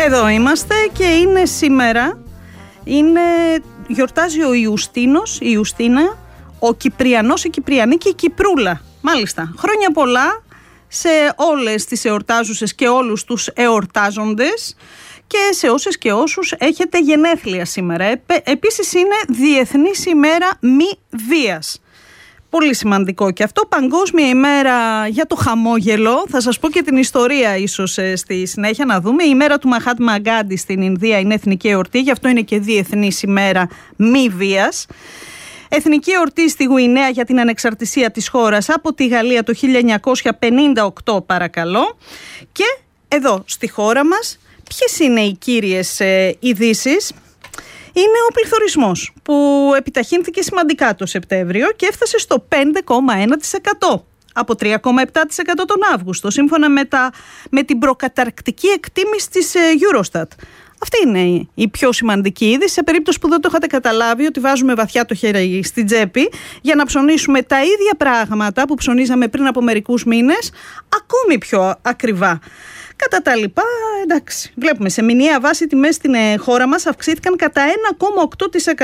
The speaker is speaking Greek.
Εδώ είμαστε και είναι σήμερα, γιορτάζει ο Ιουστίνος, η Ιουστίνα, ο Κυπριανός, η Κυπριανή και η Κυπρούλα. Μάλιστα, χρόνια πολλά σε όλες τις εορτάζουσες και όλους τους εορτάζοντες και σε όσες και όσους έχετε γενέθλια σήμερα. Επίσης είναι Διεθνής ημέρα μη βίας. Πολύ σημαντικό και αυτό. Παγκόσμια ημέρα για το χαμόγελο. Θα σας πω και την ιστορία ίσως στη συνέχεια να δούμε. Η ημέρα του Μαχάτμα Γκάντι στην Ινδία είναι εθνική εορτή, γι' αυτό είναι και Διεθνής ημέρα μη βίας. Εθνική εορτή στη Γουινέα για την ανεξαρτησία της χώρας από τη Γαλλία το 1958 παρακαλώ. Και εδώ στη χώρα μας ποιες είναι οι κύριες ειδήσεις? Είναι ο πληθωρισμός που επιταχύνθηκε σημαντικά το Σεπτέμβριο και έφτασε στο 5,1% από 3,7% τον Αύγουστο, σύμφωνα με την προκαταρκτική εκτίμηση της Eurostat. Αυτή είναι η πιο σημαντική είδηση, σε περίπτωση που δεν το είχατε καταλάβει, ότι βάζουμε βαθιά το χέρι στην τσέπη για να ψωνίσουμε τα ίδια πράγματα που ψωνίζαμε πριν από μερικούς μήνες, ακόμη πιο ακριβά. Κατά τα λοιπά, εντάξει, βλέπουμε σε μηνιαία βάση τιμές στην χώρα μας αυξήθηκαν κατά 1,8%.